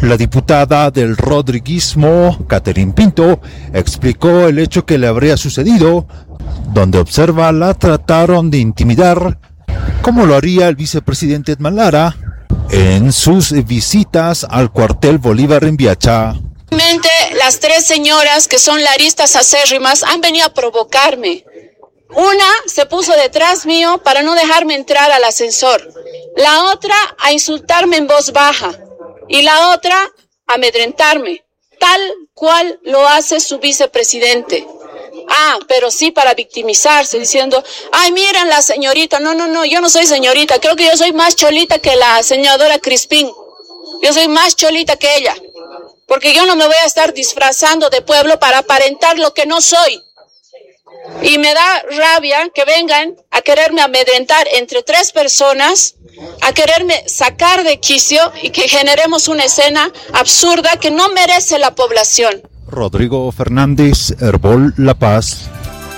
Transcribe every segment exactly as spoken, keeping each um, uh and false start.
La diputada del rodriguismo, Catherine Pinto, explicó el hecho que le habría sucedido, donde observa la trataron de intimidar, como lo haría el vicepresidente Edman Lara en sus visitas al cuartel Bolívar en Viacha. Las tres señoras que son laristas acérrimas han venido a provocarme. Una se puso detrás mío para no dejarme entrar al ascensor. La otra a insultarme en voz baja. Y la otra a amedrentarme, tal cual lo hace su vicepresidente. Ah, pero sí para victimizarse, diciendo, ay, miren la señorita. No, no, no, yo no soy señorita. Creo que yo soy más cholita que la senadora Crispín. Yo soy más cholita que ella. Porque yo no me voy a estar disfrazando de pueblo para aparentar lo que no soy. Y me da rabia que vengan a quererme amedrentar entre tres personas, a quererme sacar de quicio y que generemos una escena absurda que no merece la población. Rodrigo Fernández, Herbol La Paz.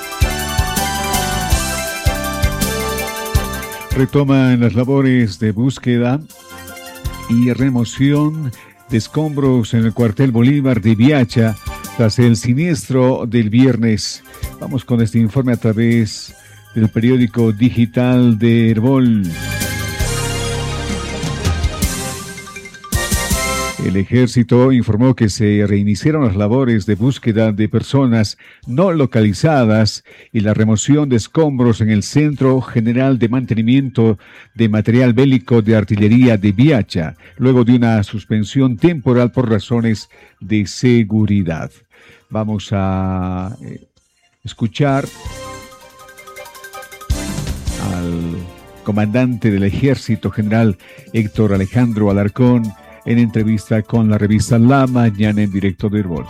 Retoman las labores de búsqueda y remoción de escombros en el cuartel Bolívar de Viacha tras el siniestro del viernes. Vamos con este informe a través del periódico digital de Herbol. El ejército informó que se reiniciaron las labores de búsqueda de personas no localizadas y la remoción de escombros en el Centro General de Mantenimiento de Material Bélico de Artillería de Viacha, luego de una suspensión temporal por razones de seguridad. Vamos a eh, escuchar al comandante del Ejército General Héctor Alejandro Alarcón en entrevista con la revista La Mañana en directo de Herbol.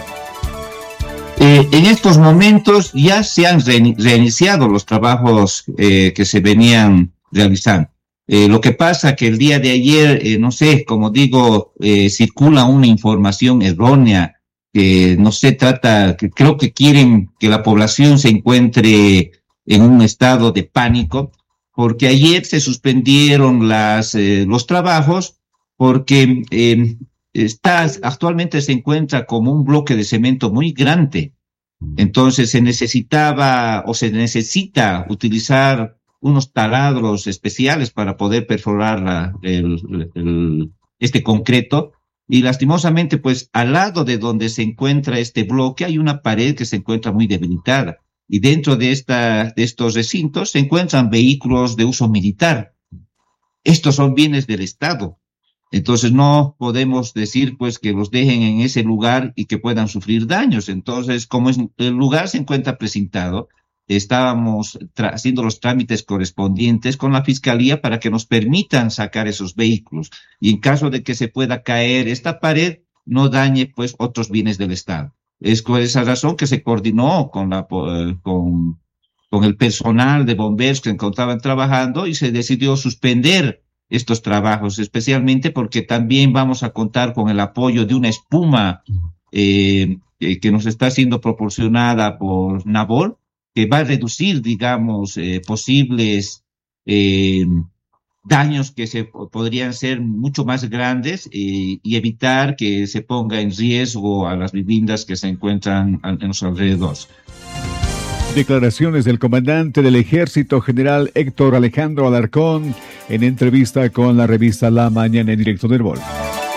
Eh, en estos momentos ya se han re- reiniciado los trabajos eh, que se venían realizando. Eh, lo que pasa que el día de ayer, eh, no sé, como digo, eh, circula una información errónea, que no se trata, que creo que quieren que la población se encuentre en un estado de pánico, porque ayer se suspendieron las, eh, los trabajos porque eh, está, actualmente se encuentra como un bloque de cemento muy grande. Entonces se necesitaba o se necesita utilizar unos taladros especiales para poder perforar la, el, el, este concreto. Y lastimosamente, pues al lado de donde se encuentra este bloque hay una pared que se encuentra muy debilitada. Y dentro de, esta, de estos recintos se encuentran vehículos de uso militar. Estos son bienes del Estado. Entonces no podemos decir pues que los dejen en ese lugar y que puedan sufrir daños. Entonces, como es, el lugar se encuentra precintado, estábamos tra- haciendo los trámites correspondientes con la Fiscalía para que nos permitan sacar esos vehículos. Y en caso de que se pueda caer esta pared, no dañe pues otros bienes del Estado. Es por esa razón que se coordinó con la con, con el personal de bomberos que encontraban trabajando y se decidió suspender estos trabajos, especialmente porque también vamos a contar con el apoyo de una espuma eh, eh, que nos está siendo proporcionada por Nabor, que va a reducir, digamos, eh, posibles eh, daños que se podrían ser mucho más grandes eh, y evitar que se ponga en riesgo a las viviendas que se encuentran en los alrededores. Declaraciones del comandante del Ejército General Héctor Alejandro Alarcón en entrevista con la revista La Mañana en directo de Herbol.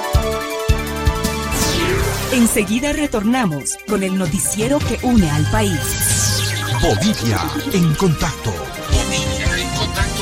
Enseguida retornamos con el noticiero que une al país. Bolivia en contacto. Bolivia en contacto.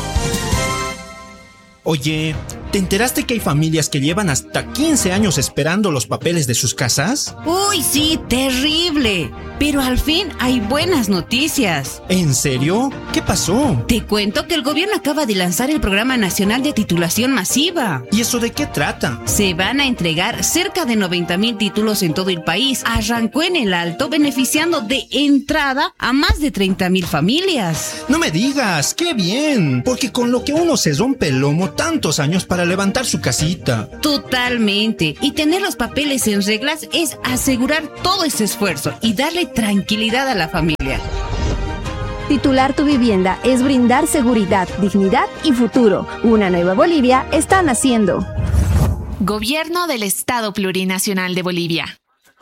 Oye, ¿te enteraste que hay familias que llevan hasta quince años esperando los papeles de sus casas? Uy, sí, terrible. Pero al fin hay buenas noticias. ¿En serio? ¿Qué pasó? Te cuento que el gobierno acaba de lanzar el Programa Nacional de Titulación Masiva. ¿Y eso de qué trata? Se van a entregar cerca de noventa mil títulos en todo el país. Arrancó en el Alto, beneficiando de entrada a más de treinta mil familias. No me digas, ¡qué bien! Porque con lo que uno se rompe el lomo tantos años para levantar su casita. Totalmente. Y tener los papeles en reglas es asegurar todo ese esfuerzo y darle tranquilidad a la familia. Titular tu vivienda es brindar seguridad, dignidad y futuro. Una nueva Bolivia está naciendo. Gobierno del Estado Plurinacional de Bolivia.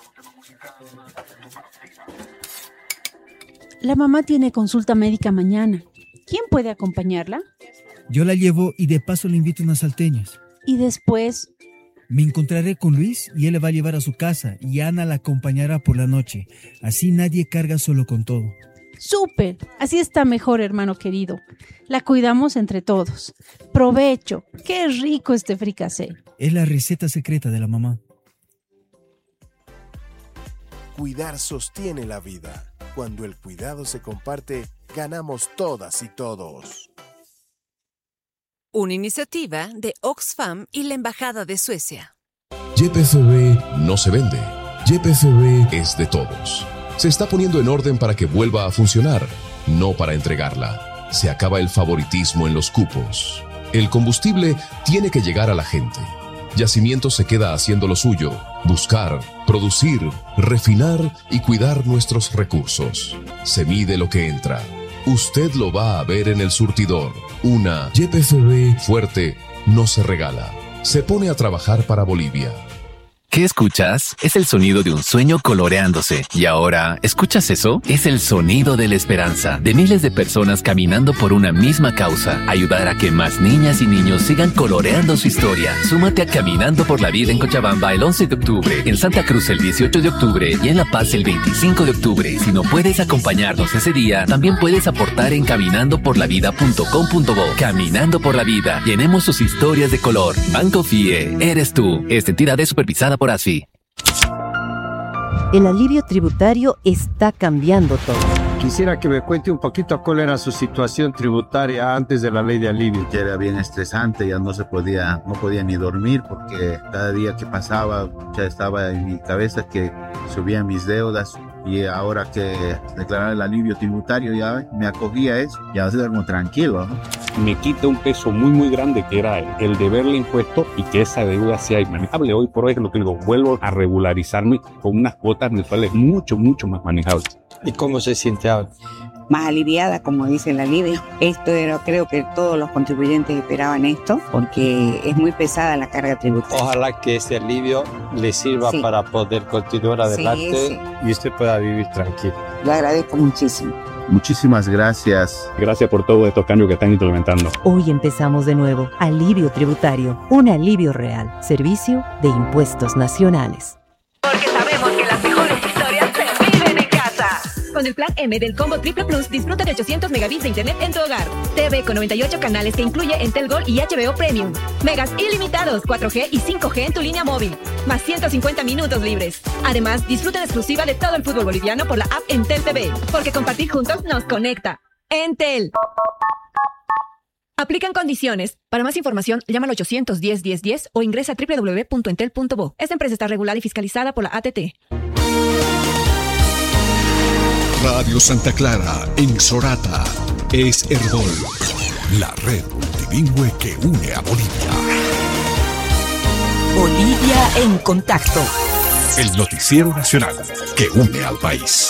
La mamá tiene consulta médica mañana. ¿Quién puede acompañarla? Yo la llevo y de paso le invito unas salteñas. ¿Y después? Me encontraré con Luis y él le va a llevar a su casa y Ana la acompañará por la noche. Así nadie carga solo con todo. ¡Súper! Así está mejor, hermano querido. La cuidamos entre todos. ¡Provecho! ¡Qué rico este fricasé! Es la receta secreta de la mamá. Cuidar sostiene la vida. Cuando el cuidado se comparte, ganamos todas y todos. Una iniciativa de Oxfam y la Embajada de Suecia. Y P F B no se vende. Y P F B es de todos. Se está poniendo en orden para que vuelva a funcionar, no para entregarla. Se acaba el favoritismo en los cupos. El combustible tiene que llegar a la gente. Yacimiento se queda haciendo lo suyo, buscar, producir, refinar y cuidar nuestros recursos. Se mide lo que entra. Usted lo va a ver en el surtidor. Una Y P F B fuerte no se regala. Se pone a trabajar para Bolivia. ¿Qué escuchas? Es el sonido de un sueño coloreándose. Y ahora, ¿escuchas eso? Es el sonido de la esperanza, de miles de personas caminando por una misma causa. Ayudar a que más niñas y niños sigan coloreando su historia. Súmate a Caminando por la Vida en Cochabamba el once de octubre, en Santa Cruz el dieciocho de octubre y en La Paz el veinticinco de octubre. Si no puedes acompañarnos ese día, también puedes aportar en caminando por la vida punto com punto bo. Caminando por la Vida. Llenemos sus historias de color. Banco F I E. Eres tú. Esta entidad es supervisada por ASFI. El alivio tributario está cambiando todo. Quisiera que me cuente un poquito cuál era su situación tributaria antes de la ley de alivio. Ya era bien estresante, ya no se podía, no podía ni dormir porque cada día que pasaba ya estaba en mi cabeza que subían mis deudas. Y ahora que declarar el alivio tributario ya me acogía a eso, ya duermo tranquilo, ¿no? Me quita un peso muy muy grande que era el, el deberle impuesto y que esa deuda sea manejable. Hoy por hoy es lo que digo, vuelvo a regularizarme con unas cuotas mensuales mucho mucho más manejables. ¿Y cómo se siente ahora? Más aliviada, como dice el alivio. Esto era, creo que todos los contribuyentes esperaban esto, porque es muy pesada la carga tributaria. Ojalá que este alivio le sirva sí. para poder continuar adelante sí, sí. y usted pueda vivir tranquilo. Lo agradezco muchísimo. Muchísimas gracias. Gracias por todos estos cambios que están implementando. Hoy empezamos de nuevo. Alivio tributario. Un alivio real. Servicio de Impuestos Nacionales. Porque sabemos que las mejores historias se viven en casa. Con el plan M del Combo Triple Plus, disfruta de ochocientos megabits de internet en tu hogar. T V con noventa y ocho canales que incluye Entel Gold y H B O Premium. Megas ilimitados, cuatro G y cinco G en tu línea móvil. Más ciento cincuenta minutos libres. Además, disfruta en exclusiva de todo el fútbol boliviano por la app Entel T V. Porque compartir juntos nos conecta. Entel. Aplican condiciones. Para más información, llama al ochocientos diez, diez, diez o ingresa a doble u doble u doble u punto entel punto bo. Esta empresa está regulada y fiscalizada por la A T T. Radio Santa Clara, en Sorata, es Herdol, la red multilingüe que une a Bolivia. Bolivia en contacto. El noticiero nacional que une al país.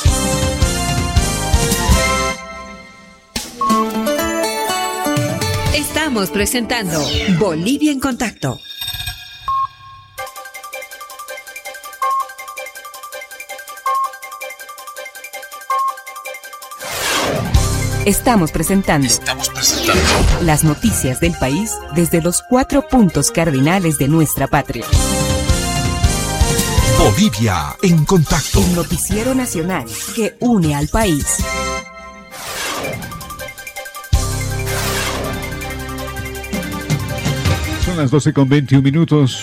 Estamos presentando Bolivia en contacto. Estamos presentando, Estamos presentando las noticias del país desde los cuatro puntos cardinales de nuestra patria. Bolivia en contacto. El noticiero nacional que une al país. Son las doce con veintiún minutos.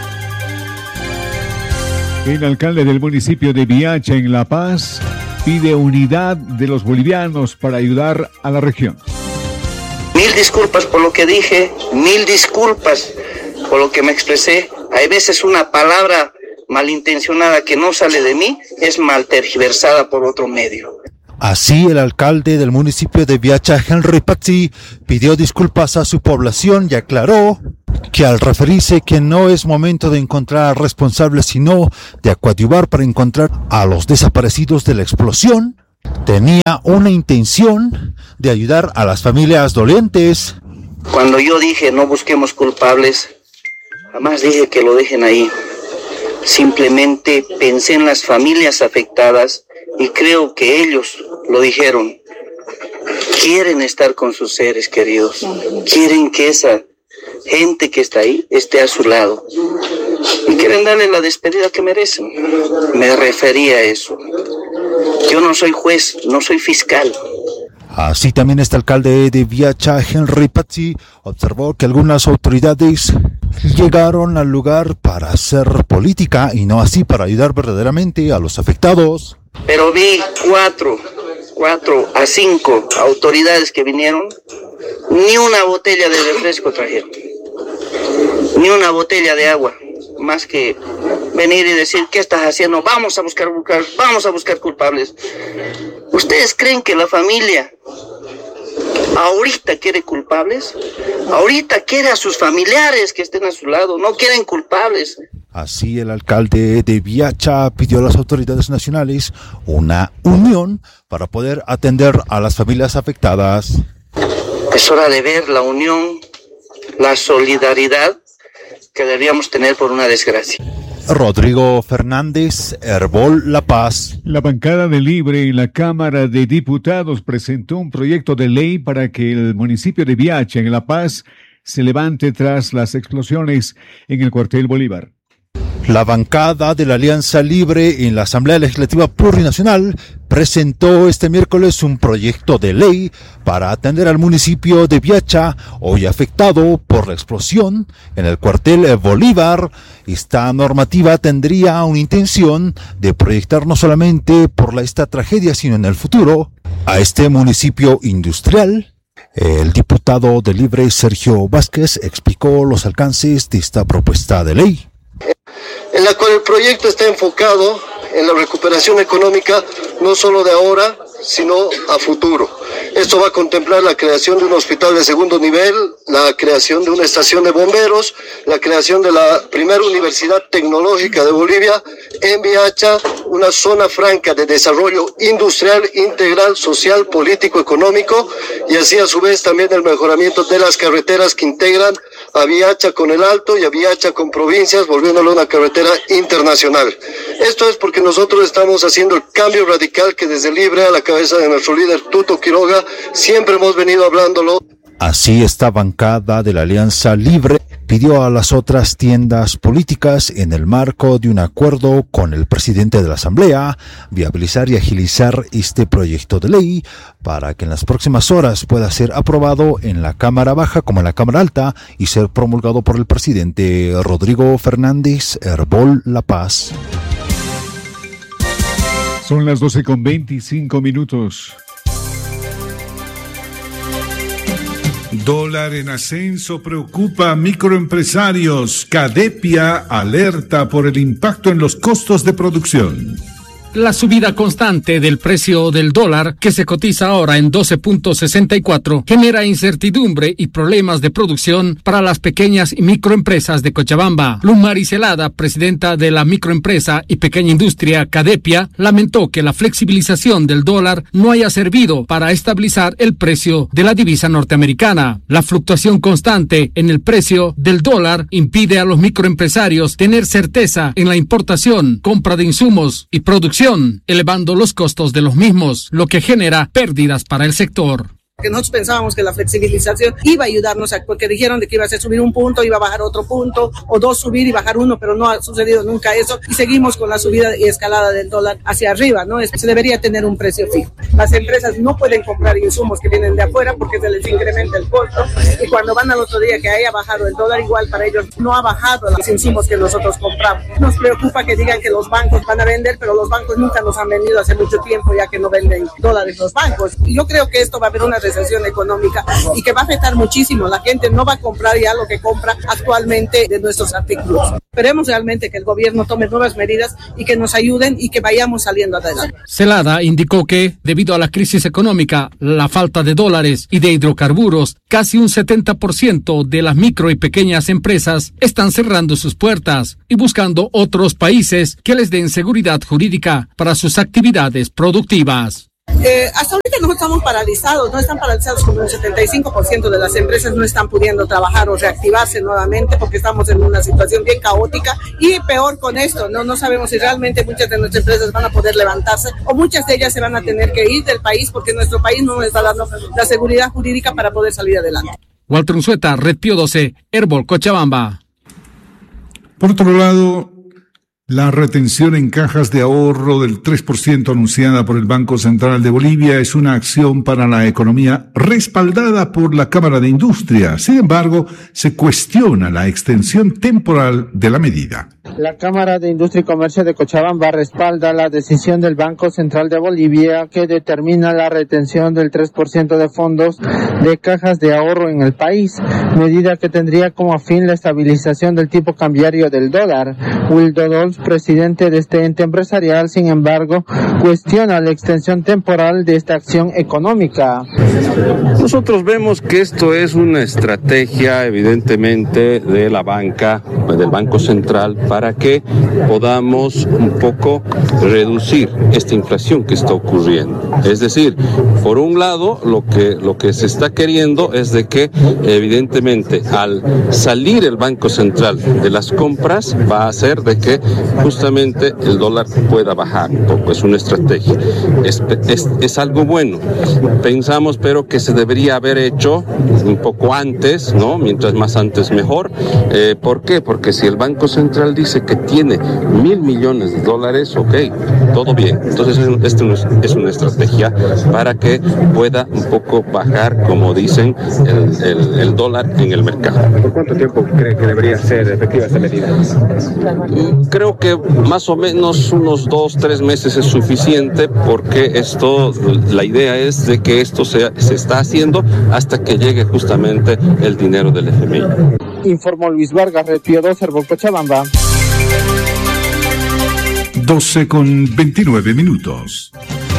El alcalde del municipio de Viacha, en La Paz, pide unidad de los bolivianos para ayudar a la región. Mil disculpas por lo que dije, mil disculpas por lo que me expresé. Hay veces una palabra malintencionada que no sale de mí es mal tergiversada por otro medio. Así, el alcalde del municipio de Viacha, Henry Pazzi, pidió disculpas a su población y aclaró que al referirse que no es momento de encontrar al responsable, sino de coadyuvar para encontrar a los desaparecidos de la explosión, tenía una intención de ayudar a las familias dolientes. Cuando yo dije no busquemos culpables, Jamás dije que lo dejen ahí. Simplemente pensé en las familias afectadas y creo que ellos lo dijeron. Quieren estar con sus seres queridos. Quieren que esa gente que está ahí esté a su lado. Y quieren darle la despedida que merecen. Me refería a eso. Yo no soy juez, no soy fiscal. Así también este alcalde de Viacha, Henry Pazzi, observó que algunas autoridades llegaron al lugar para hacer política y no así para ayudar verdaderamente a los afectados. Pero vi cuatro, cuatro a cinco autoridades que vinieron, ni una botella de refresco trajeron, ni una botella de agua, más que venir y decir, ¿qué estás haciendo? Vamos a buscar, buscar, vamos a buscar culpables. ¿Ustedes creen que la familia ahorita quiere culpables? Ahorita quiere a sus familiares que estén a su lado, no quieren culpables. Así el alcalde de Viacha pidió a las autoridades nacionales una unión para poder atender a las familias afectadas. Es hora de ver la unión, la solidaridad que deberíamos tener por una desgracia. Rodrigo Fernández, Herbol La Paz. La bancada de Libre en la Cámara de Diputados presentó un proyecto de ley para que el municipio de Viacha, en La Paz, se levante tras las explosiones en el cuartel Bolívar. La bancada de la Alianza Libre en la Asamblea Legislativa Plurinacional presentó este miércoles un proyecto de ley para atender al municipio de Viacha, hoy afectado por la explosión en el cuartel Bolívar. Esta normativa tendría una intención de proyectar no solamente por la, esta tragedia, sino en el futuro a este municipio industrial. El diputado de Libre, Sergio Vázquez, explicó los alcances de esta propuesta de ley, en la cual el proyecto está enfocado en la recuperación económica no solo de ahora, sino a futuro. Esto va a contemplar la creación de un hospital de segundo nivel, la creación de una estación de bomberos, la creación de la primera universidad tecnológica de Bolivia en Viacha, una zona franca de desarrollo industrial, integral, social, político, económico, y así a su vez también el mejoramiento de las carreteras que integran a Viacha con el Alto y a Viacha con provincias, volviéndolo una carretera internacional. Esto es porque nosotros estamos haciendo el cambio radical que desde Libre, a la cabeza de nuestro líder Tuto Quiroga, siempre hemos venido hablándolo. Así, esta bancada de la Alianza Libre pidió a las otras tiendas políticas, en el marco de un acuerdo con el presidente de la Asamblea, viabilizar y agilizar este proyecto de ley para que en las próximas horas pueda ser aprobado en la Cámara Baja como en la Cámara Alta y ser promulgado por el presidente. Rodrigo Fernández, Herbol La Paz. Son las doce con veinticinco minutos. Dólar en ascenso preocupa a microempresarios. Cadepia alerta por el impacto en los costos de producción. La subida constante del precio del dólar, que se cotiza ahora en doce punto sesenta y cuatro, genera incertidumbre y problemas de producción para las pequeñas y microempresas de Cochabamba. Lumari Celada, presidenta de la microempresa y pequeña industria Cadepia, lamentó que la flexibilización del dólar no haya servido para estabilizar el precio de la divisa norteamericana. La fluctuación constante en el precio del dólar impide a los microempresarios tener certeza en la importación, compra de insumos y producción, elevando los costos de los mismos, lo que genera pérdidas para el sector. Que nosotros pensábamos que la flexibilización iba a ayudarnos, a, porque dijeron de que iba a ser subir un punto, iba a bajar otro punto, o dos subir y bajar uno, pero no ha sucedido nunca eso, y seguimos con la subida y escalada del dólar hacia arriba, ¿no? Es que se debería tener un precio fijo. Las empresas no pueden comprar insumos que vienen de afuera porque se les incrementa el costo, y cuando van al otro día que haya bajado el dólar, igual para ellos no ha bajado los insumos que nosotros compramos. Nos preocupa que digan que los bancos van a vender, pero los bancos nunca nos han vendido hace mucho tiempo, ya que no venden dólares los bancos. Y yo creo que esto va a haber una recesión económica y que va a afectar muchísimo. La gente no va a comprar ya lo que compra actualmente de nuestros artículos. Esperemos realmente que el gobierno tome nuevas medidas y que nos ayuden y que vayamos saliendo adelante. Celada indicó que, debido a la crisis económica, la falta de dólares y de hidrocarburos, casi un setenta por ciento de las micro y pequeñas empresas están cerrando sus puertas y buscando otros países que les den seguridad jurídica para sus actividades productivas. Eh, hasta ahorita no estamos paralizados, no están paralizados como un setenta y cinco por ciento de las empresas no están pudiendo trabajar o reactivarse nuevamente porque estamos en una situación bien caótica y peor con esto, no, no sabemos si realmente muchas de nuestras empresas van a poder levantarse o muchas de ellas se van a tener que ir del país porque nuestro país no nos está dando la seguridad jurídica para poder salir adelante. Walter Unzueta, Red Pío doce, Herbol, Cochabamba. Por otro lado, la retención en cajas de ahorro del tres por ciento anunciada por el Banco Central de Bolivia es una acción para la economía respaldada por la Cámara de Industria. Sin embargo, se cuestiona la extensión temporal de la medida. La Cámara de Industria y Comercio de Cochabamba respalda la decisión del Banco Central de Bolivia que determina la retención del tres por ciento de fondos de cajas de ahorro en el país, medida que tendría como fin la estabilización del tipo cambiario del dólar. Wildo Dols, presidente de este ente empresarial, sin embargo, cuestiona la extensión temporal de esta acción económica. Nosotros vemos que esto es una estrategia, evidentemente, de la banca, del Banco Central, para que podamos un poco reducir esta inflación que está ocurriendo. Es decir, por un lado, lo que, lo que se está queriendo es de que, evidentemente, al salir el Banco Central de las compras, va a hacer de que justamente el dólar pueda bajar un poco. Es una estrategia. Es, es, es algo bueno. Pensamos, pero, que se debería haber hecho un poco antes, ¿no? Mientras más antes mejor. Eh, ¿Por qué? Porque si el Banco Central dice que tiene mil millones de dólares, ok, todo bien. Entonces esto es una estrategia para que pueda un poco bajar, como dicen, el, el, el dólar en el mercado. ¿Por cuánto tiempo cree que debería ser efectiva esta medida? Creo que más o menos unos dos, tres meses es suficiente, porque esto, la idea es de que esto se, se está haciendo hasta que llegue justamente el dinero del F M I. Informó Luis Vargas, Red Pío doce, Herbol, Cochabamba. doce con veintinueve minutos.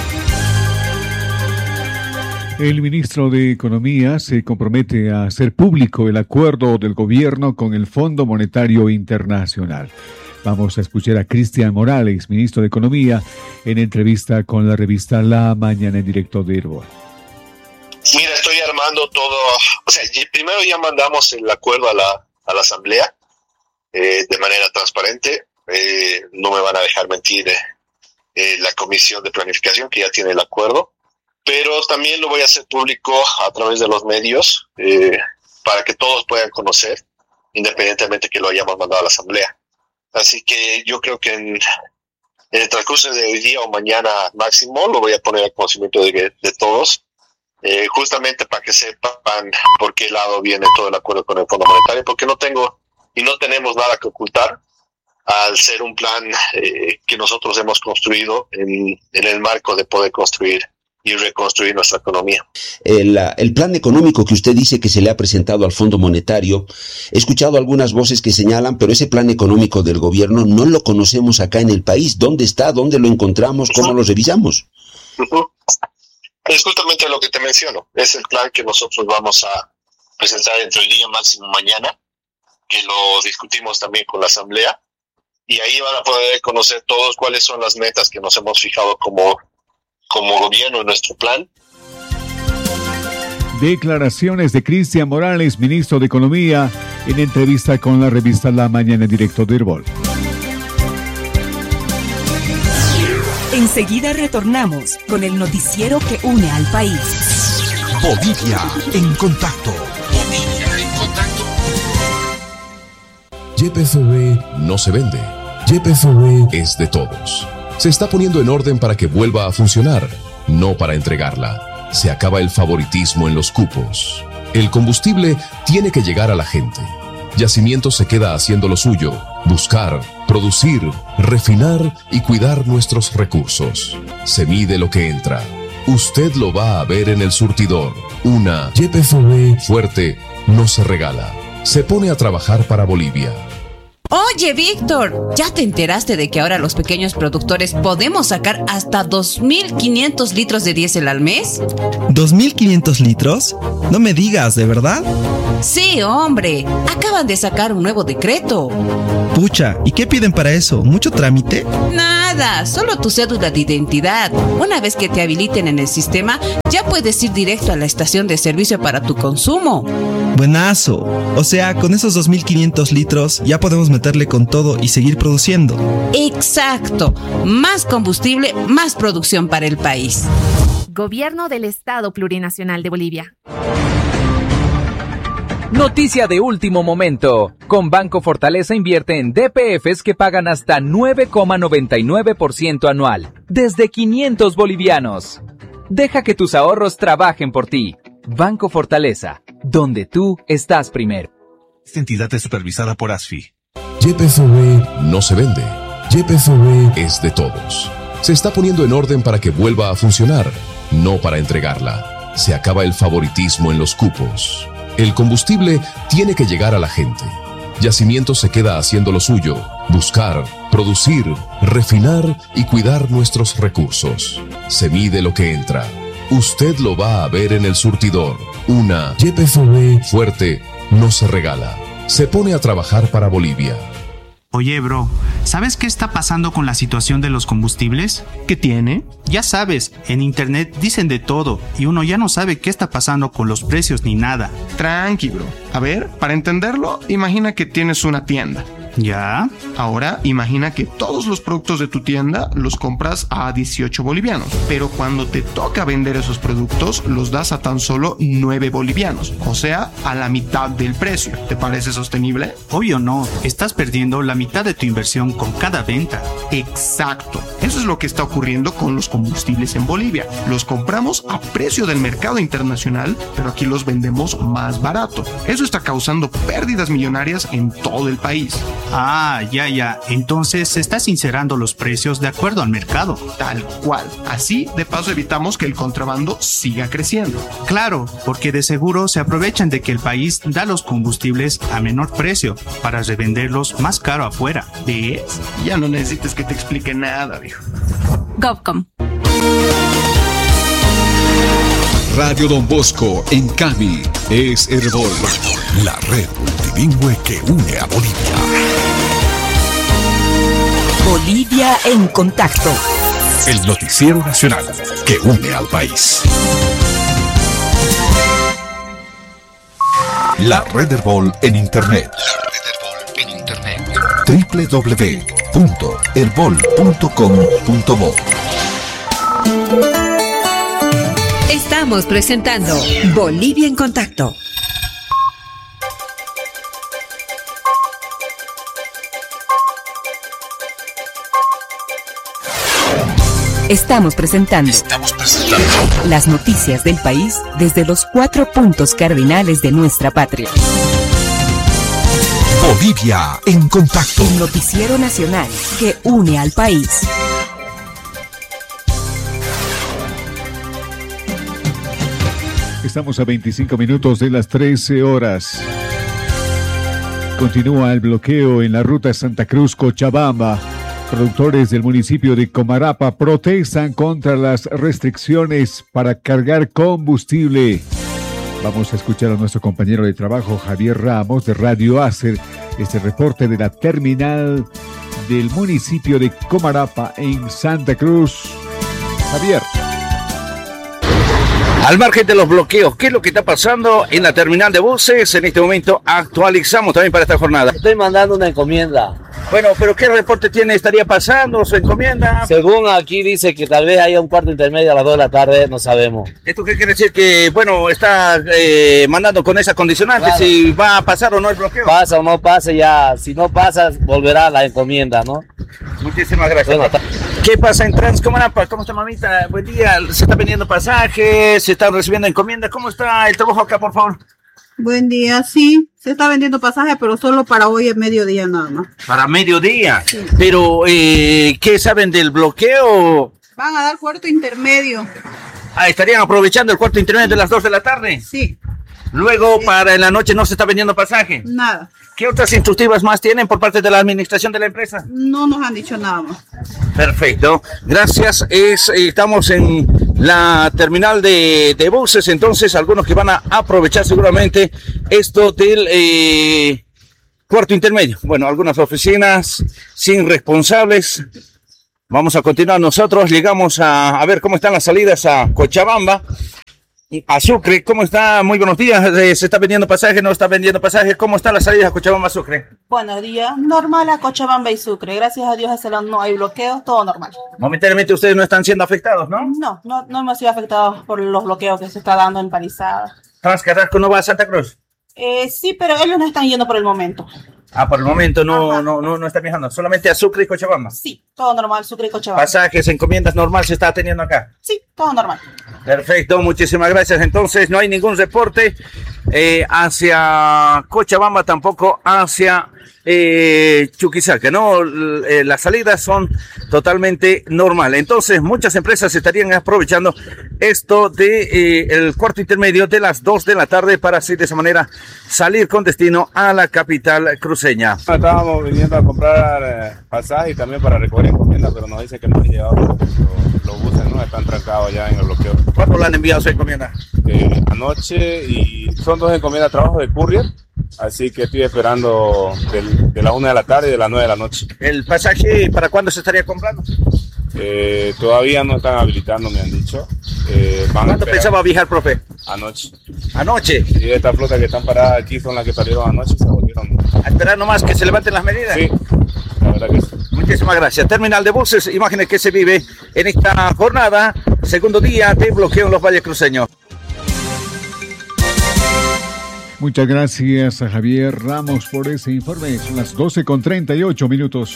El ministro de Economía se compromete a hacer público el acuerdo del gobierno con el Fondo Monetario Internacional. Vamos a escuchar a Cristian Morales, ministro de Economía, en entrevista con la revista La Mañana en directo de Herbol. Mira, estoy armando todo, o sea, primero ya mandamos el acuerdo a la, a la Asamblea eh, de manera transparente, eh, no me van a dejar mentir eh, eh, la Comisión de Planificación que ya tiene el acuerdo, pero también lo voy a hacer público a través de los medios eh, para que todos puedan conocer, independientemente que lo hayamos mandado a la Asamblea. Así que yo creo que en, en el transcurso de hoy día o mañana máximo lo voy a poner al conocimiento de, de todos. Eh, justamente para que sepan por qué lado viene todo el acuerdo con el Fondo Monetario, porque no tengo y no tenemos nada que ocultar al ser un plan eh, que nosotros hemos construido en, en el marco de poder construir y reconstruir nuestra economía. El, el plan económico que usted dice que se le ha presentado al Fondo Monetario, he escuchado algunas voces que señalan, pero ese plan económico del gobierno no lo conocemos acá en el país. ¿Dónde está? ¿Dónde lo encontramos? ¿Cómo uh-huh. lo revisamos? Uh-huh. Es justamente lo que te menciono. Es el plan que nosotros vamos a presentar entre el día máximo mañana, que lo discutimos también con la Asamblea, y ahí van a poder conocer todos cuáles son las metas que nos hemos fijado como, como gobierno en nuestro plan. Declaraciones de Cristian Morales, ministro de Economía, en entrevista con la revista La Mañana en directo de Herbol. Enseguida retornamos con el noticiero que une al país. Bolivia en contacto. Bolivia en contacto. Y P F B no se vende. Y P F B es de todos. Se está poniendo en orden para que vuelva a funcionar, no para entregarla. Se acaba el favoritismo en los cupos. El combustible tiene que llegar a la gente. Yacimiento se queda haciendo lo suyo, buscar, producir, refinar y cuidar nuestros recursos. Se mide lo que entra. Usted lo va a ver en el surtidor. Una Y P F B fuerte no se regala. Se pone a trabajar para Bolivia. Oye, Víctor, ¿ya te enteraste de que ahora los pequeños productores podemos sacar hasta dos mil quinientos litros de diésel al mes? ¿dos mil quinientos litros? No me digas, ¿de verdad? Sí, hombre, acaban de sacar un nuevo decreto. Pucha, ¿y qué piden para eso? ¿Mucho trámite? Nada, solo tu cédula de identidad. Una vez que te habiliten en el sistema, ya puedes ir directo a la estación de servicio para tu consumo. Buenazo. O sea, con esos dos mil quinientos litros ya podemos meterle con todo y seguir produciendo. Exacto. Más combustible, más producción para el país. Gobierno del Estado Plurinacional de Bolivia. Noticia de último momento. Con Banco Fortaleza invierte en D P Fs que pagan hasta nueve coma noventa y nueve por ciento anual, desde quinientos bolivianos. Deja que tus ahorros trabajen por ti. Banco Fortaleza, donde tú estás primero. Esta entidad es supervisada por A S F I. Y P F B no se vende. Y P F B es de todos. Se está poniendo en orden para que vuelva a funcionar, no para entregarla. Se acaba el favoritismo en los cupos. El combustible tiene que llegar a la gente. Yacimiento se queda haciendo lo suyo, buscar, producir, refinar y cuidar nuestros recursos. Se mide lo que entra. Usted lo va a ver en el surtidor. Una Y P F B fuerte no se regala. Se pone a trabajar para Bolivia. Oye, bro, ¿sabes qué está pasando con la situación de los combustibles? ¿Qué tiene? Ya sabes, en internet dicen de todo y uno ya no sabe qué está pasando con los precios ni nada. Tranqui, bro. A ver, para entenderlo, imagina que tienes una tienda. ¿Ya? Ahora imagina que todos los productos de tu tienda los compras a dieciocho bolivianos, pero cuando te toca vender esos productos los das a tan solo nueve bolivianos, o sea, a la mitad del precio. ¿Te parece sostenible? Obvio no, estás perdiendo la mitad de tu inversión con cada venta. Exacto, eso es lo que está ocurriendo con los combustibles en Bolivia. Los compramos a precio del mercado internacional, pero aquí los vendemos más barato. Eso está causando pérdidas millonarias en todo el país. Ah, ya, ya. Entonces se está sincerando los precios de acuerdo al mercado. Tal cual. Así, de paso, evitamos que el contrabando siga creciendo. Claro, porque de seguro se aprovechan de que el país da los combustibles a menor precio para revenderlos más caro afuera. ¿Ves? Ya no necesitas que te explique nada, viejo. Govcom. Radio Don Bosco en Cami es Herbol, la red multilingüe que une a Bolivia. Bolivia en contacto. El noticiero nacional que une al país. La red Herbol en internet. La red Herbol en internet. doble u doble u doble u punto herbol punto com punto bo. Estamos presentando Bolivia en Contacto. Estamos presentando, Estamos presentando las noticias del país desde los cuatro puntos cardinales de nuestra patria. Bolivia en Contacto. El noticiero nacional que une al país. Estamos a veinticinco minutos de las trece horas. Continúa el bloqueo en la ruta Santa Cruz-Cochabamba. Productores del municipio de Comarapa protestan contra las restricciones para cargar combustible. Vamos a escuchar a nuestro compañero de trabajo Javier Ramos de Radio Acer, este reporte de la terminal del municipio de Comarapa en Santa Cruz. Javier. Al margen de los bloqueos, ¿qué es lo que está pasando en la terminal de buses? En este momento actualizamos también para esta jornada. Estoy mandando una encomienda. Bueno, pero ¿qué reporte tiene? ¿Estaría pasando su encomienda? Según aquí dice que tal vez haya un cuarto intermedio a las dos de la tarde, no sabemos. ¿Esto qué quiere decir? Que, bueno, está eh, mandando con esas condicionantes, claro. Si va a pasar o no el bloqueo. Pasa o no pasa ya, si no pasa, volverá la encomienda, ¿no? Muchísimas gracias. Bueno, ¿qué pasa en Transcomarapa? ¿Cómo está, mamita? Buen día. ¿Se está vendiendo pasajes? ¿Se están recibiendo encomiendas? ¿Cómo está el trabajo acá, por favor? Buen día, sí. Se está vendiendo pasajes, pero solo para hoy es mediodía nada más. ¿Para mediodía? Sí. Pero, eh, ¿qué saben del bloqueo? Van a dar cuarto intermedio. Ah, ¿estarían aprovechando el cuarto intermedio de las dos de la tarde? Sí. Luego, para en la noche no se está vendiendo pasaje. Nada. ¿Qué otras instructivas más tienen por parte de la administración de la empresa? No nos han dicho nada más. Perfecto, gracias. Es, eh, estamos en la terminal de, de buses, entonces algunos que van a aprovechar seguramente esto del eh, cuarto intermedio. Bueno, algunas oficinas sin responsables. Vamos a continuar nosotros, llegamos a, a ver cómo están las salidas a Cochabamba. A Sucre, ¿cómo está? Muy buenos días. ¿Se está vendiendo pasaje? ¿No está vendiendo pasaje? ¿Cómo está la salida a Cochabamba, Sucre? Buenos días. Normal a Cochabamba y Sucre. Gracias a Dios ese lado no hay bloqueos, todo normal. Momentáneamente ustedes no están siendo afectados, ¿no? No, no, no hemos sido afectados por los bloqueos que se está dando en Palizada. ¿Transcarrasco no va a Santa Cruz? Eh, sí, pero ellos no están yendo por el momento. Ah, por el momento no, no, no, no está viajando. Solamente a Sucre y Cochabamba. Sí, todo normal, Sucre y Cochabamba. Pasajes, encomiendas normal se está teniendo acá. Sí, todo normal. Perfecto, muchísimas gracias. Entonces no hay ningún reporte eh, hacia Cochabamba, tampoco hacia eh, Chuquisaca, ¿no? Eh, las salidas son totalmente normales. Entonces muchas empresas estarían aprovechando esto de eh, el cuarto intermedio de las dos de la tarde para así de esa manera salir con destino a la capital cruceña. Estábamos viniendo a comprar eh, pasaje y también para recoger encomiendas, pero nos dicen que no han llegado los, los buses, ¿no? Están trancados ya en el bloqueo. ¿Cuándo le han enviado su encomienda? Eh, anoche, y son dos encomiendas de trabajo de courier, así que estoy esperando del, de las una de la tarde y de las nueve de la noche. ¿El pasaje para cuándo se estaría comprando? Eh, todavía no están habilitando, me han dicho. Eh, van ¿Cuándo pensaba viajar, profe? Anoche. ¿Anoche? Y esta flota que están paradas aquí son las que salieron anoche y se volvieron. A esperar nomás que se levanten las medidas. Sí, la verdad que sí. Muchísimas gracias. Terminal de buses, imágenes que se vive en esta jornada, segundo día de bloqueo en los valles cruceños. Muchas gracias a Javier Ramos por ese informe. Son las doce con treinta y ocho minutos.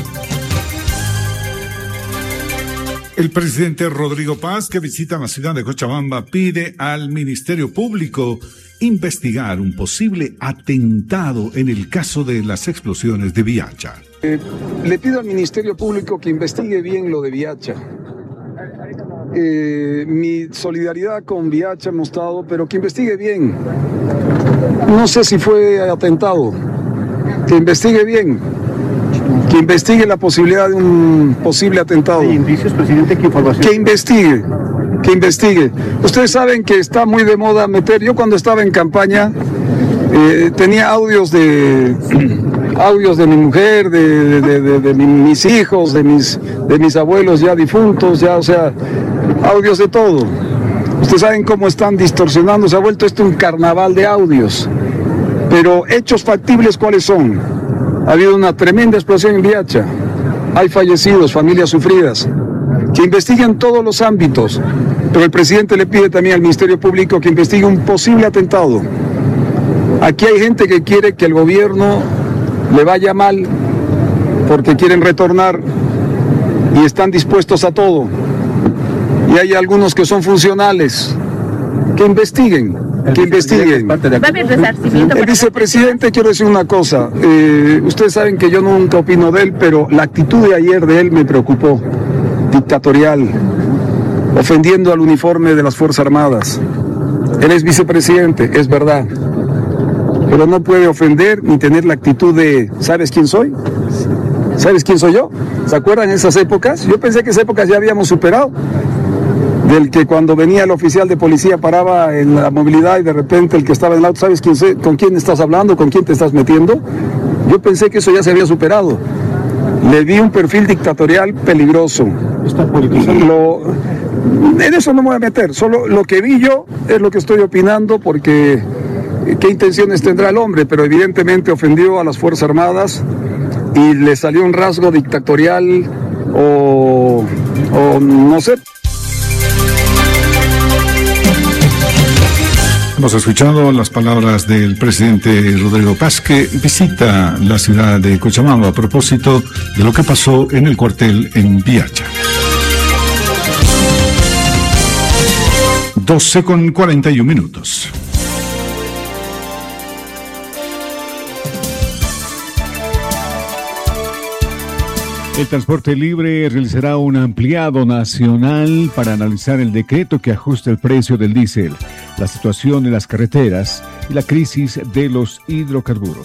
El presidente Rodrigo Paz, que visita la ciudad de Cochabamba, pide al Ministerio Público investigar un posible atentado en el caso de las explosiones de Viacha. Eh, le pido al Ministerio Público que investigue bien lo de Viacha. Eh, mi solidaridad con Viacha hemos estado, pero que investigue bien. No sé si fue atentado. Que investigue bien. Que investigue la posibilidad de un posible atentado. ¿Hay indicios, presidente? ¿Qué información? Que investigue. Que investigue. Ustedes saben que está muy de moda meter. Yo cuando estaba en campaña eh, tenía audios de audios de mi mujer, de, de, de, de mis hijos, de mis de mis abuelos ya difuntos, ya, o sea, audios de todo. Ustedes saben cómo están distorsionando. Se ha vuelto esto un carnaval de audios. Pero hechos factibles, ¿cuáles son? Ha habido una tremenda explosión en Viacha. Hay fallecidos, familias sufridas. Que investiguen todos los ámbitos. Pero el presidente le pide también al Ministerio Público que investigue un posible atentado. Aquí hay gente que quiere que el gobierno le vaya mal porque quieren retornar y están dispuestos a todo. Y hay algunos que son funcionales. Que investiguen. Que investiguen. El vicepresidente, quiero decir una cosa, eh, ustedes saben que yo nunca opino de él, pero la actitud de ayer de él me preocupó, dictatorial, ofendiendo al uniforme de las Fuerzas Armadas. Él es vicepresidente, es verdad, pero no puede ofender ni tener la actitud de, ¿sabes quién soy? ¿Sabes quién soy yo? ¿Se acuerdan esas épocas? Yo pensé que esas épocas ya habíamos superado. Del que cuando venía el oficial de policía paraba en la movilidad y de repente el que estaba en el auto, ¿sabes quién sé, con quién estás hablando, con quién te estás metiendo? Yo pensé que eso ya se había superado. Le vi un perfil dictatorial peligroso. Está politizando. Lo, en eso no me voy a meter, solo lo que vi yo es lo que estoy opinando porque qué intenciones tendrá el hombre, pero evidentemente ofendió a las Fuerzas Armadas y le salió un rasgo dictatorial o, o no sé. Hemos escuchado las palabras del presidente Rodrigo Paz, que visita la ciudad de Cochabamba a propósito de lo que pasó en el cuartel en Viacha. doce con cuarenta y un minutos. El Transporte Libre realizará un ampliado nacional para analizar el decreto que ajusta el precio del diésel. la situación en las carreteras y la crisis de los hidrocarburos.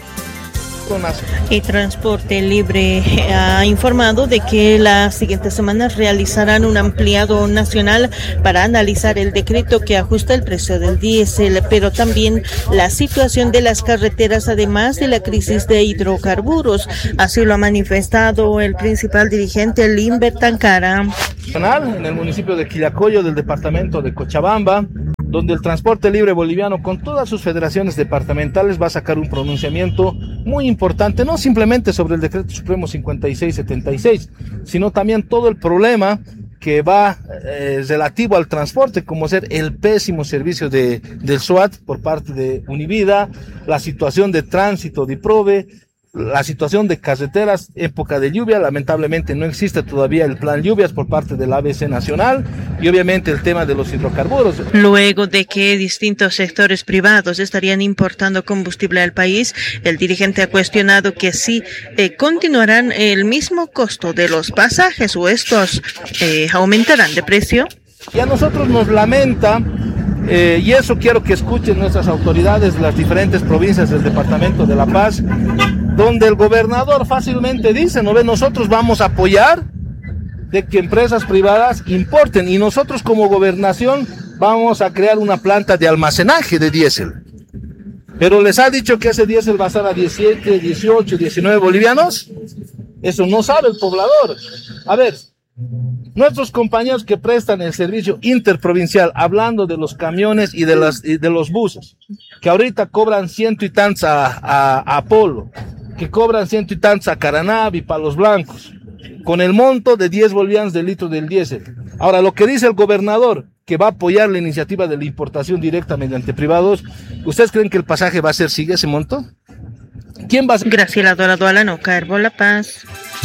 Y Transporte Libre ha informado de que las siguientes semanas realizarán un ampliado nacional para analizar el decreto que ajusta el precio del diésel, pero también la situación de las carreteras, además de la crisis de hidrocarburos. Así lo ha manifestado el principal dirigente, Limber Tancara. En el municipio de Quillacollo del departamento de Cochabamba, donde el Transporte Libre Boliviano con todas sus federaciones departamentales va a sacar un pronunciamiento muy importante, no simplemente sobre el Decreto Supremo cincuenta y seis setenta y seis, sino también todo el problema que va eh, relativo al transporte, como ser el pésimo servicio de, del SWAT por parte de Univida, la situación de tránsito de IPROVE, la situación de carreteras, época de lluvia, lamentablemente no existe todavía el plan lluvias por parte del A B C Nacional, y obviamente el tema de los hidrocarburos. Luego de que distintos sectores privados estarían importando combustible al país, el dirigente ha cuestionado que sí eh, continuarán el mismo costo de los pasajes o estos eh, aumentarán de precio. Y a nosotros nos lamenta, eh, y eso quiero que escuchen nuestras autoridades de las diferentes provincias del departamento de La Paz, donde el gobernador fácilmente dice, ¿no ve? Nosotros vamos a apoyar de que empresas privadas importen y nosotros como gobernación vamos a crear una planta de almacenaje de diésel. Pero les ha dicho que ese diésel va a estar a diecisiete, dieciocho, diecinueve bolivianos. Eso no sabe el poblador. A ver, nuestros compañeros que prestan el servicio interprovincial, hablando de los camiones y de, las, y de los buses, que ahorita cobran ciento y tantos a, a, a Apolo, que cobran ciento y tantos a Caranavi, Palos Blancos, con el monto de diez bolivianos del litro del diésel. Ahora, lo que dice el gobernador, que va a apoyar la iniciativa de la importación directa mediante privados, ¿ustedes creen que el pasaje va a ser, sigue ese monto? ¿Quién va a ser? Graciela Dorado Alano, Carbo La Paz.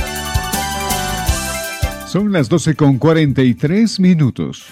Son las doce con cuarenta y tres minutos.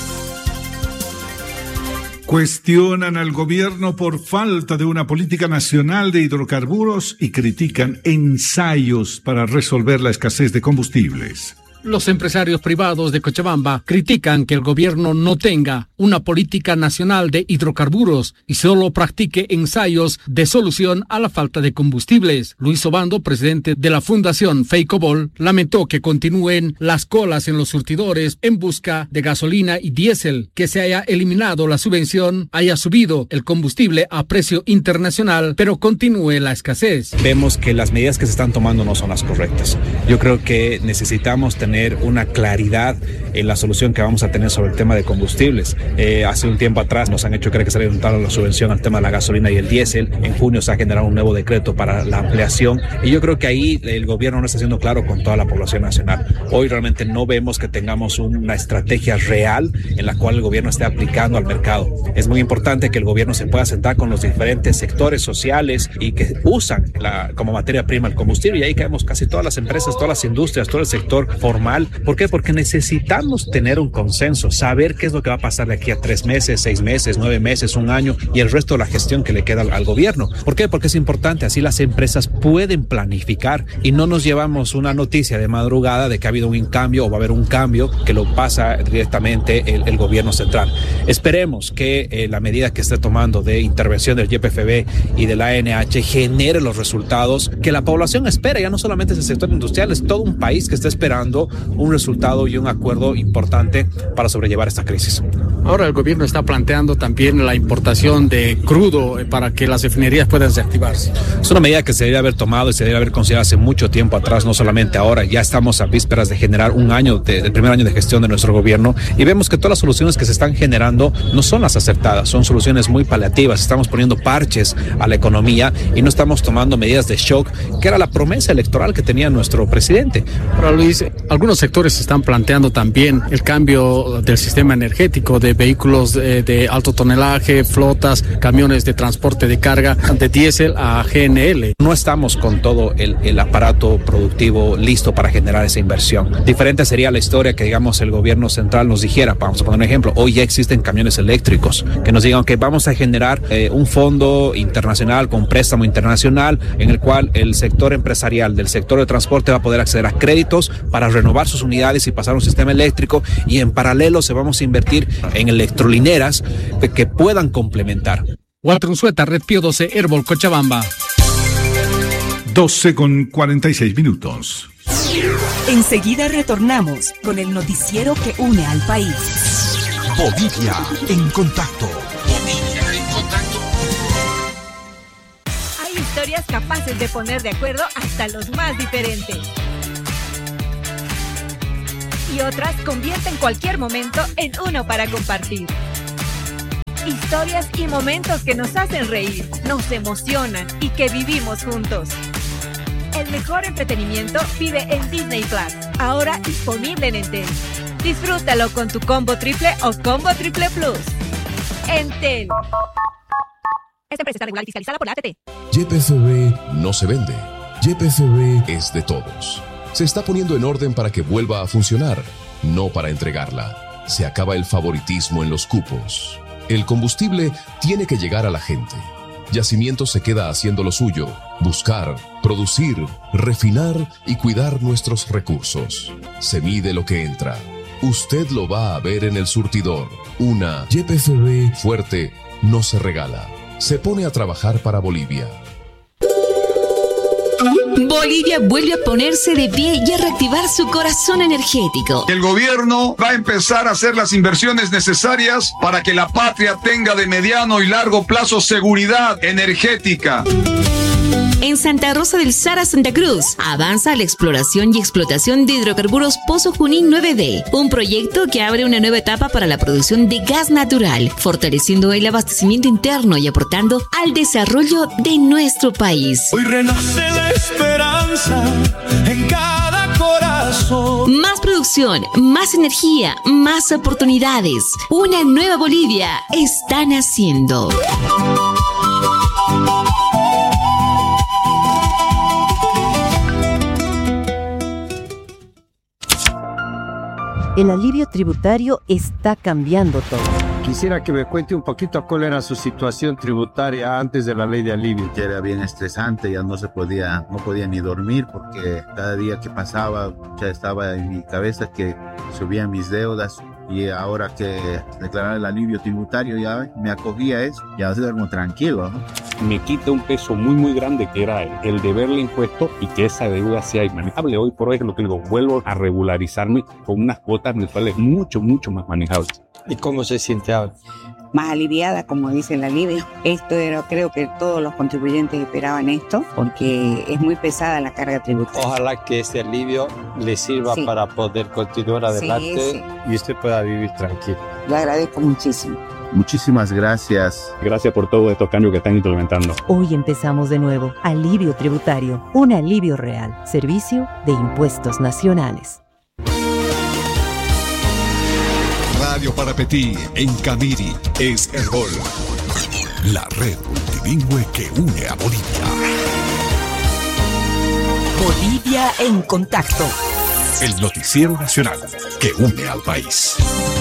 Cuestionan al gobierno por falta de una política nacional de hidrocarburos y critican ensayos para resolver la escasez de combustibles. Los empresarios privados de Cochabamba critican que el gobierno no tenga una política nacional de hidrocarburos y solo practique ensayos de solución a la falta de combustibles. Luis Obando, presidente de la Fundación Feicobol, lamentó que continúen las colas en los surtidores en busca de gasolina y diésel, que se haya eliminado la subvención, haya subido el combustible a precio internacional, pero continúe la escasez. Vemos que las medidas que se están tomando no son las correctas. Yo creo que necesitamos tener una claridad en la solución que vamos a tener sobre el tema de combustibles. Eh, hace un tiempo atrás nos han hecho creer que se había aumentado la subvención al tema de la gasolina y el diésel. En junio se ha generado un nuevo decreto para la ampliación y yo creo que ahí el gobierno no está siendo claro con toda la población nacional. Hoy realmente no vemos que tengamos una estrategia real en la cual el gobierno esté aplicando al mercado. Es muy importante que el gobierno se pueda sentar con los diferentes sectores sociales y que usan la, como materia prima el combustible, y ahí caemos casi todas las empresas, todas las industrias, todo el sector formal. ¿Por qué? Porque necesitamos tener un consenso, saber qué es lo que va a pasar de aquí a tres meses, seis meses, nueve meses, un año y el resto de la gestión que le queda al, al gobierno. ¿Por qué? Porque es importante, así las empresas pueden planificar y no nos llevamos una noticia de madrugada de que ha habido un cambio o va a haber un cambio que lo pasa directamente el, el gobierno central. Esperemos que eh, la medida que esté tomando de intervención del Y P F B y de la A N H genere los resultados que la población espera. Ya no solamente es el sector industrial, es todo un país que está esperando un resultado y un acuerdo importante para sobrellevar esta crisis. Ahora el gobierno está planteando también la importación de crudo para que las refinerías puedan reactivarse. Es una medida que se debería haber tomado y se debería haber considerado hace mucho tiempo atrás, no solamente ahora. Ya estamos a vísperas de generar un año, de, del primer año de gestión de nuestro gobierno, y vemos que todas las soluciones que se están generando no son las acertadas, son soluciones muy paliativas. Estamos poniendo parches a la economía y no estamos tomando medidas de shock, que era la promesa electoral que tenía nuestro presidente. Ahora, Luis, algunos sectores están planteando también el cambio del sistema energético de vehículos de, de alto tonelaje, flotas, camiones de transporte de carga de diésel a G N L. No estamos con todo el, el aparato productivo listo para generar esa inversión. Diferente sería la historia que, digamos, el gobierno central nos dijera, vamos a poner un ejemplo, hoy ya existen camiones eléctricos, que nos digan que vamos a generar eh, un fondo internacional con préstamo internacional en el cual el sector empresarial del sector de transporte va a poder acceder a créditos para renovar renovar sus unidades y pasar a un sistema eléctrico, y en paralelo se vamos a invertir en electrolineras que, que puedan complementar. Walter Unzueta, Red Pío doce, Herbol, Cochabamba. doce con cuarenta y seis minutos. Enseguida retornamos con el noticiero que une al país. Bolivia en contacto. Bolivia en contacto. Hay historias capaces de poner de acuerdo hasta los más diferentes. Y otras convierten cualquier momento en uno para compartir. Historias y momentos que nos hacen reír, nos emocionan y que vivimos juntos. El mejor entretenimiento vive en Disney Plus, ahora disponible en Entel. Disfrútalo con tu combo triple o combo triple plus. Entel. Esta empresa está regulada y fiscalizada por la A T T. Y P F B no se vende. Y P F B es de todos. Se está poniendo en orden para que vuelva a funcionar, no para entregarla. Se acaba el favoritismo en los cupos. El combustible tiene que llegar a la gente. Yacimiento se queda haciendo lo suyo: buscar, producir, refinar y cuidar nuestros recursos. Se mide lo que entra. Usted lo va a ver en el surtidor. Una Y P F B fuerte no se regala. Se pone a trabajar para Bolivia. Bolivia vuelve a ponerse de pie y a reactivar su corazón energético. El gobierno va a empezar a hacer las inversiones necesarias para que la patria tenga de mediano y largo plazo seguridad energética. En Santa Rosa del Sara, Santa Cruz, avanza la exploración y explotación de hidrocarburos Pozo Junín nueve D, un proyecto que abre una nueva etapa para la producción de gas natural, fortaleciendo el abastecimiento interno y aportando al desarrollo de nuestro país. Hoy renace la esperanza en cada corazón. Más producción, más energía, más oportunidades. Una nueva Bolivia está naciendo. El alivio tributario está cambiando todo. Quisiera que me cuente un poquito cuál era su situación tributaria antes de la ley de alivio. Ya era bien estresante, ya no se podía, no podía ni dormir porque cada día que pasaba ya estaba en mi cabeza que subían mis deudas, y ahora que declarar el alivio tributario ya me acogía a eso, ya duermo tranquilo, ¿no? Me quita un peso muy muy grande que era el, el deberle impuesto y que esa deuda sea inmanejable. Hoy por hoy es lo que digo, vuelvo a regularizarme con unas cuotas mensuales mucho mucho más manejables. ¿Y cómo se siente ahora? Más aliviada, como dice el alivio. Esto era, creo que todos los contribuyentes esperaban esto, porque es muy pesada la carga tributaria. Ojalá que este alivio le sirva sí. para poder continuar adelante sí, sí. y usted pueda vivir tranquilo. Lo agradezco muchísimo. Muchísimas gracias. Gracias por todos estos cambios que están implementando. Hoy empezamos de nuevo. Alivio tributario, un alivio real. Servicio de Impuestos Nacionales. Radio Parapetí en Camiri es Herbol, la red multilingüe que une a Bolivia. Bolivia en contacto. El noticiero nacional que une al país.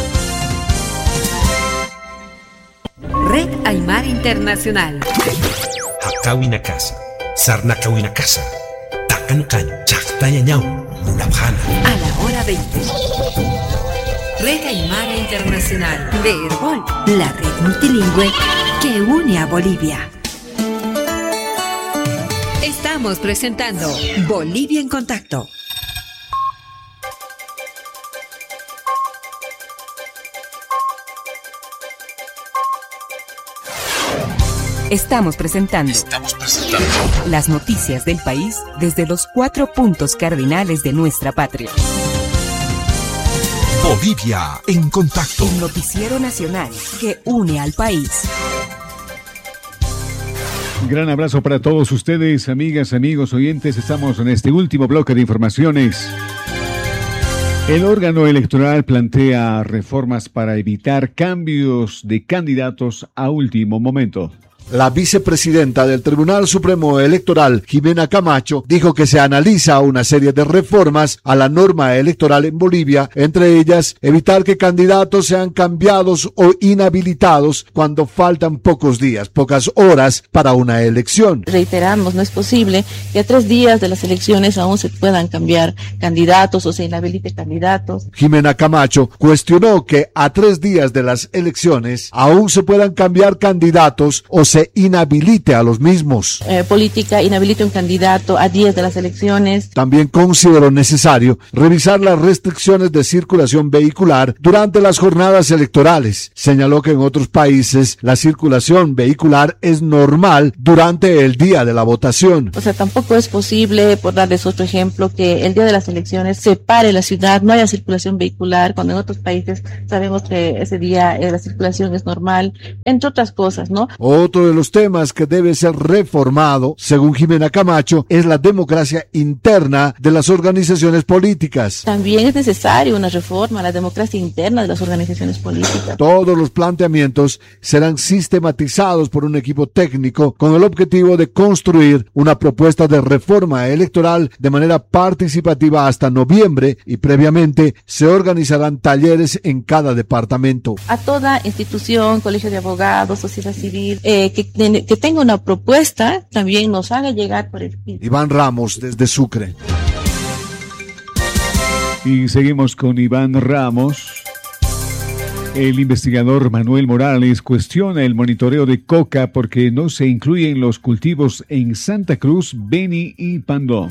Red Aymara Internacional. Hakawina Casa, Sarnakawina Casa, Takanukan, Chaktayañao, Munabjana. A la hora veinte. Red Aymara Internacional de Herbol, la red multilingüe que une a Bolivia. Estamos presentando Bolivia en Contacto. Estamos presentando, Estamos presentando las noticias del país desde los cuatro puntos cardinales de nuestra patria. Bolivia en contacto. El noticiero nacional que une al país. Un gran abrazo para todos ustedes, amigas, amigos, oyentes. Estamos en este último bloque de informaciones. El órgano electoral plantea reformas para evitar cambios de candidatos a último momento. La vicepresidenta del Tribunal Supremo Electoral, Jimena Camacho, dijo que se analiza una serie de reformas a la norma electoral en Bolivia, entre ellas evitar que candidatos sean cambiados o inhabilitados cuando faltan pocos días, pocas horas para una elección. Reiteramos, no es posible que a tres días de las elecciones aún se puedan cambiar candidatos o se inhabilite candidatos. Jimena Camacho cuestionó que a tres días de las elecciones aún se puedan cambiar candidatos o se inhabilite a los mismos. Eh, política inhabilite un candidato a diez de las elecciones. También consideró necesario revisar las restricciones de circulación vehicular durante las jornadas electorales. Señaló que en otros países la circulación vehicular es normal durante el día de la votación. O sea, tampoco es posible, por darles otro ejemplo, que el día de las elecciones se pare la ciudad, no haya circulación vehicular, cuando en otros países sabemos que ese día eh, la circulación es normal, entre otras cosas, ¿no? Otro de los temas que debe ser reformado, según Jimena Camacho, es la democracia interna de las organizaciones políticas. También es necesaria una reforma a la democracia interna de las organizaciones políticas. Todos los planteamientos serán sistematizados por un equipo técnico con el objetivo de construir una propuesta de reforma electoral de manera participativa hasta noviembre, y previamente se organizarán talleres en cada departamento. A toda institución, colegio de abogados, sociedad civil, eh, que, que tenga una propuesta, también nos haga llegar por el... Iván Ramos, desde Sucre. Y seguimos con Iván Ramos. El investigador Manuel Morales cuestiona el monitoreo de coca porque no se incluyen los cultivos en Santa Cruz, Beni y Pando.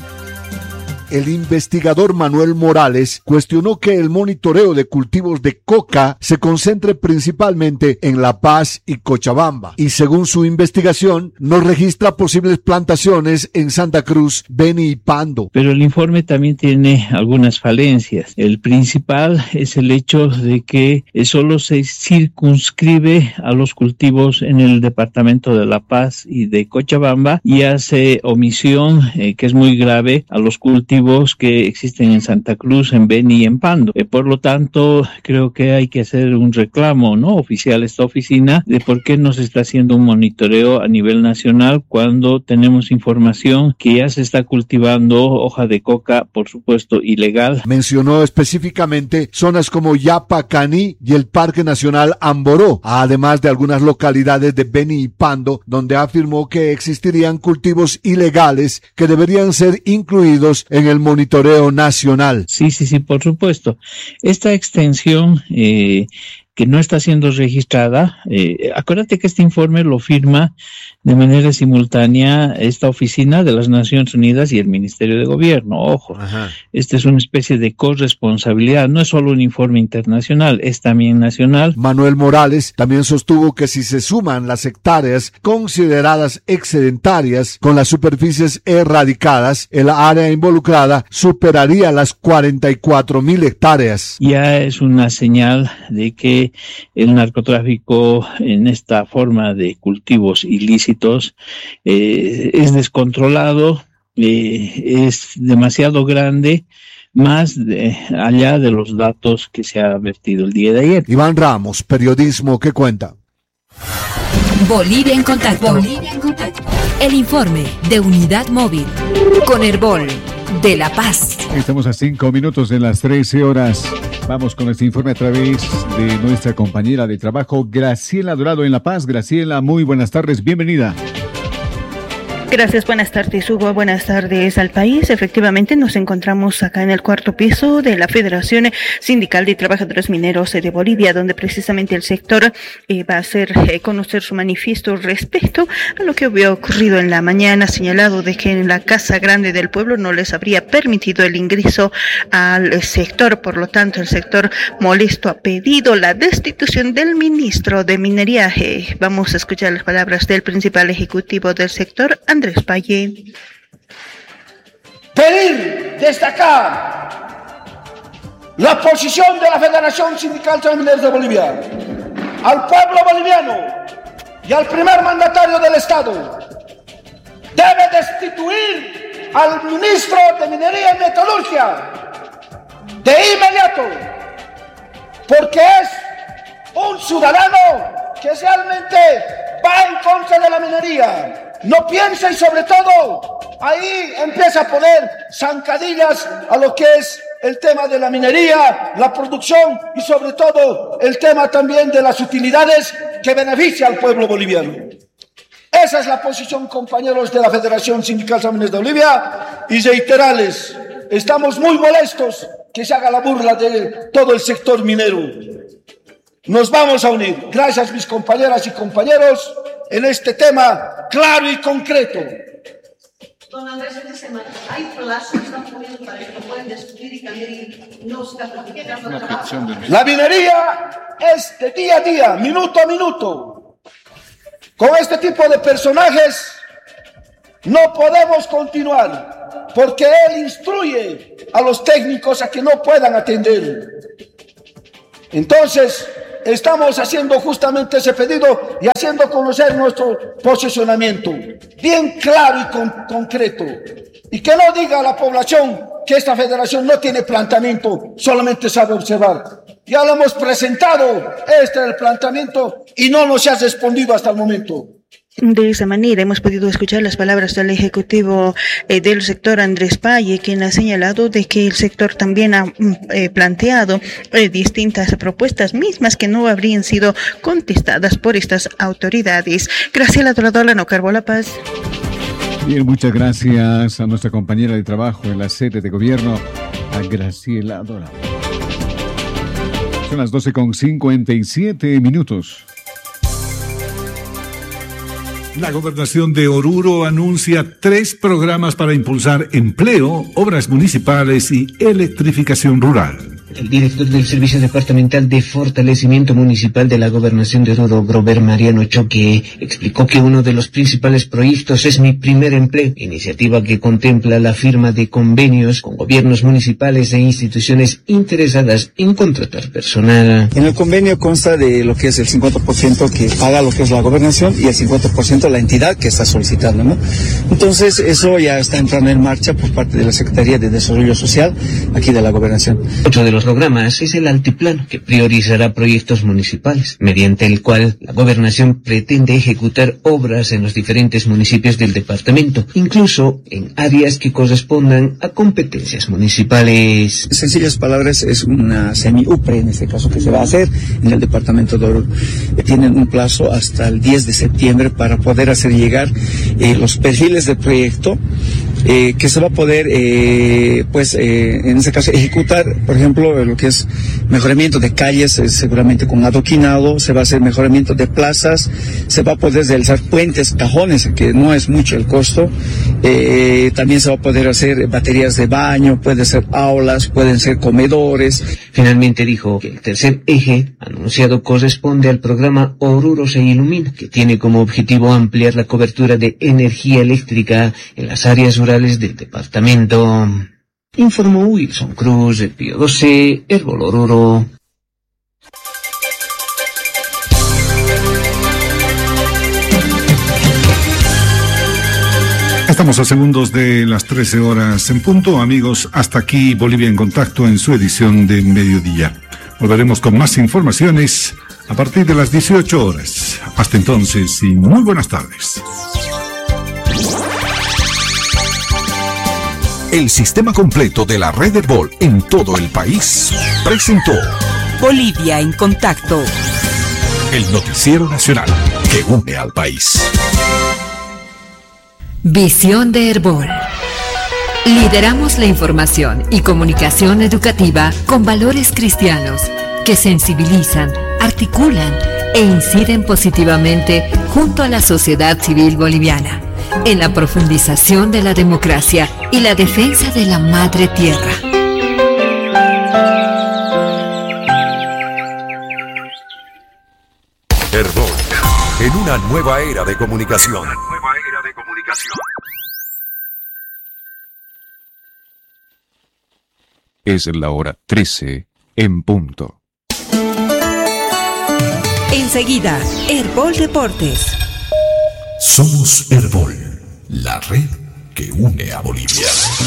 El investigador Manuel Morales cuestionó que el monitoreo de cultivos de coca se concentre principalmente en La Paz y Cochabamba, y según su investigación no registra posibles plantaciones en Santa Cruz, Beni y Pando. Pero el informe también tiene algunas falencias. El principal es el hecho de que solo se circunscribe a los cultivos en el departamento de La Paz y de Cochabamba y hace omisión, eh, que es muy grave, a los cultivos que existen en Santa Cruz, en Beni y en Pando. Eh, por lo tanto, creo que hay que hacer un reclamo, ¿no?, oficial a esta oficina de por qué no se está haciendo un monitoreo a nivel nacional cuando tenemos información que ya se está cultivando hoja de coca, por supuesto, ilegal. Mencionó específicamente zonas como Yapacaní y el Parque Nacional Amboró, además de algunas localidades de Beni y Pando, donde afirmó que existirían cultivos ilegales que deberían ser incluidos en el monitoreo nacional. Sí, sí, sí, por supuesto. Esta extensión eh, que no está siendo registrada, eh, acuérdate que este informe lo firma de manera simultánea esta oficina de las Naciones Unidas y el Ministerio de Gobierno, ojo. Ajá. Esta es una especie de corresponsabilidad, no es solo un informe internacional, es también nacional. Manuel Morales también sostuvo que si se suman las hectáreas consideradas excedentarias con las superficies erradicadas, el área involucrada superaría las cuarenta y cuatro mil hectáreas. Ya es una señal de que el narcotráfico en esta forma de cultivos ilícitos eh, es descontrolado, eh, es demasiado grande, más de, allá de los datos que se ha vertido el día de ayer. Iván Ramos, periodismo que cuenta. Bolivia en contacto. Bolivia en contacto. El informe de Unidad Móvil con Herbol de La Paz. Estamos a cinco minutos de las trece horas. Vamos con este informe a través de nuestra compañera de trabajo, Graciela Dorado en La Paz. Graciela, muy buenas tardes, bienvenida. Gracias, buenas tardes, Hugo. Buenas tardes al país. Efectivamente, nos encontramos acá en el cuarto piso de la Federación Sindical de Trabajadores Mineros de Bolivia, donde precisamente el sector eh, va a hacer eh, conocer su manifiesto respecto a lo que había ocurrido en la mañana, señalado de que en la Casa Grande del Pueblo no les habría permitido el ingreso al sector. Por lo tanto, el sector molesto ha pedido la destitución del ministro de Minería. Eh, vamos a escuchar las palabras del principal ejecutivo del sector, Andrés Valle. Pedir, destacar la posición de la Federación Sindical de Trabajadores Mineros de Bolivia al pueblo boliviano y al primer mandatario del Estado. Debe destituir al ministro de Minería y Metalurgia de inmediato, porque es un ciudadano que realmente va en contra de la minería. No piensa y sobre todo ahí empieza a poner zancadillas a lo que es el tema de la minería, la producción y sobre todo el tema también de las utilidades que beneficia al pueblo boliviano. Esa es la posición, compañeros de la Federación Sindical Exámenes de Bolivia, y reiterarles, estamos muy molestos que se haga la burla de todo el sector minero. Nos vamos a unir, gracias mis compañeras y compañeros, en este tema claro y concreto. Don Andrés, esta semana, ¿hay plazos que están poniendo para que puedan discutir y cambiar los capítulos? La minería es de día a día, minuto a minuto. Con este tipo de personajes no podemos continuar, porque él instruye a los técnicos a que no puedan atender. Entonces, estamos haciendo justamente ese pedido y haciendo conocer nuestro posicionamiento bien claro y con, concreto. Y que no diga a la población que esta federación no tiene planteamiento, solamente sabe observar. Ya lo hemos presentado, este es el planteamiento, y no nos ha respondido hasta el momento. De esa manera hemos podido escuchar las palabras del ejecutivo eh, del sector, Andrés Paye, quien ha señalado de que el sector también ha eh, planteado eh, distintas propuestas mismas que no habrían sido contestadas por estas autoridades. Graciela Doradola, No Carbo La Paz. Bien, muchas gracias a nuestra compañera de trabajo en la sede de gobierno, a Graciela Doradola. Son las doce con cincuenta y siete minutos. La gobernación de Oruro anuncia tres programas para impulsar empleo, obras municipales y electrificación rural. El director del Servicio Departamental de Fortalecimiento Municipal de la Gobernación de Oruro, Grover Mariano Choque, explicó que uno de los principales proyectos es Mi Primer Empleo, iniciativa que contempla la firma de convenios con gobiernos municipales e instituciones interesadas en contratar personal. En el convenio consta de lo que es el cincuenta por ciento que paga lo que es la gobernación y el cincuenta por ciento la entidad que está solicitando, ¿no? Entonces, eso ya está entrando en marcha por parte de la Secretaría de Desarrollo Social aquí de la gobernación. Otro de los programas es el Altiplano, que priorizará proyectos municipales, mediante el cual la gobernación pretende ejecutar obras en los diferentes municipios del departamento, incluso en áreas que correspondan a competencias municipales. En sencillas palabras, es una semi-U P R E en este caso que se va a hacer en el departamento de Oruro. Tienen un plazo hasta el diez de septiembre para poder hacer llegar eh, los perfiles del proyecto, eh, que se va a poder, eh, pues, eh, en este caso, ejecutar, por ejemplo, lo que es mejoramiento de calles, eh, seguramente con adoquinado, se va a hacer mejoramiento de plazas, se va a poder realizar puentes, cajones, que no es mucho el costo, eh, también se va a poder hacer baterías de baño, pueden ser aulas, pueden ser comedores. Finalmente dijo que el tercer eje anunciado corresponde al programa Oruro se ilumina, que tiene como objetivo ampliar la cobertura de energía eléctrica en las áreas rurales del departamento. Informó Wilson Cruz, el Pío doce, Herbol Oruro. Estamos a segundos de las trece horas en punto. Amigos, hasta aquí Bolivia en Contacto en su edición de mediodía. Volveremos con más informaciones a partir de las dieciocho horas. Hasta entonces y muy buenas tardes. El sistema completo de la red Herbol en todo el país presentó Bolivia en Contacto, el noticiero nacional que une al país. Visión de Herbol. Lideramos la información y comunicación educativa con valores cristianos que sensibilizan, articulan e inciden positivamente junto a la sociedad civil boliviana en la profundización de la democracia y la defensa de la madre tierra. Herbol, en una nueva era de comunicación. Una nueva era de comunicación. Es la hora trece en punto. Enseguida, Herbol Deportes. Somos Herbol, la red que une a Bolivia.